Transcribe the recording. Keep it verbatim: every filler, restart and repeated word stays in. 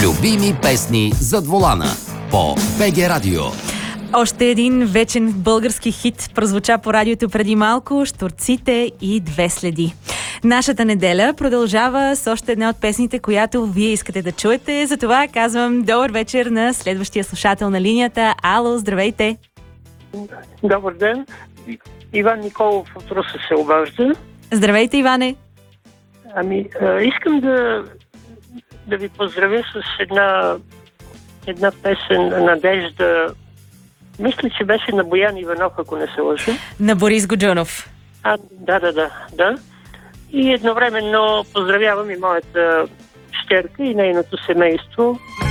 Любими песни зад волана по БГ Радио. Още един вечен български хит прозвуча по радиото преди малко: "Щурците и две следи". Нашата неделя продължава с още една от песните, която вие искате да чуете. Затова казвам добър вечер на следващия слушател на линията. Ало, здравейте! Добър ден! Иван Николов от Русе се обажда. Здравейте, Иване! Ами, а, искам да, да ви поздравя с една, една песен "Надежда". Мисля, че беше на Боян Иванов, ако не се лъжа. На Борис Годжунов. А, да, да, да, да. И едновременно поздравявам и моята щерка и нейното семейство.